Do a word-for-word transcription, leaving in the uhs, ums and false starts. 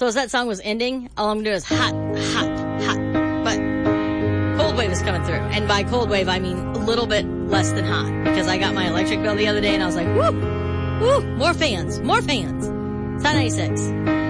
So as that song was ending, all I'm going to do is hot, hot, hot. But cold wave is coming through. And by cold wave, I mean a little bit less than hot. Because I got my electric bill the other day and I was like, woo, woo, more fans, more fans. It's Hot ninety-six.